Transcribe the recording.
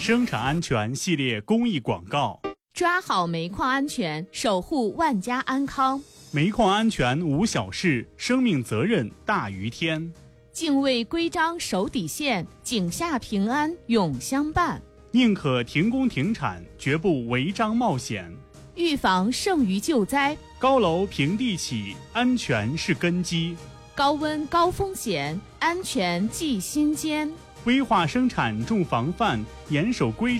生产安全系列公益广告。 抓好煤矿安全，守护万家安康。 煤矿安全无小事，生命责任大于天。 敬畏规章守底线，井下平安永相伴。 宁可停工停产，绝不违章冒险。 预防胜于救灾， 高楼平地起，安全是根基。 高温高风险，安全记心间。 规划生产重防范，严守规